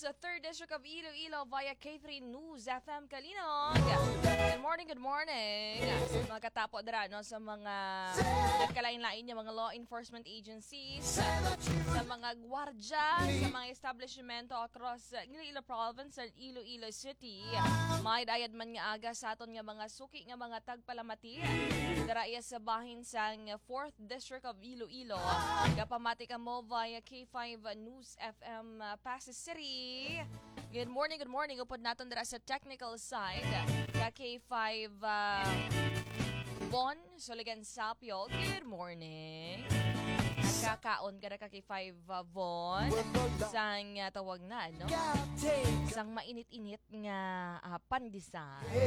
sa 3rd District of Iloilo via K3 News FM Kalinog. Good morning. Sa mga katapo dira no, sa mga kalain-lain niya mga law enforcement agencies, sa mga gwardya, sa mga establishmento across Iloilo Province and Iloilo City. May dayad man nga aga sa aton nga mga suki nga mga tagpalamati. Dira iya sa bahin sa 4th District of Iloilo. Kapamati ka mo via K5 News FM Pasig City. Good morning. Upod naton dira sa technical side. Ka K5 Bon Soligan Sapio. Good morning. Kakaon ka na ka K5 Von. Sang tawag na, no? Sang mainit-init nga pandesal.